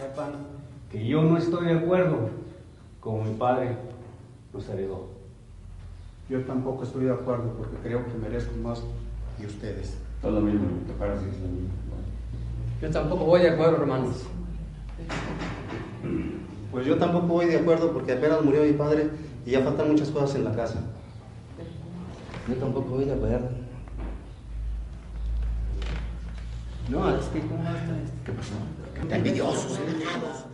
sepan que yo no estoy de acuerdo como mi padre nos heredó. Yo tampoco estoy de acuerdo porque creo que merezco más que ustedes. Todo lo mismo, te parece que es lo mismo. Yo tampoco voy de acuerdo, hermanos. Pues yo tampoco voy de acuerdo porque apenas murió mi padre y ya faltan muchas cosas en la casa. Yo tampoco voy de acuerdo. No, es que ¿cómo va a estar esto? ¿Qué pasó? Están envidiosos, enojados.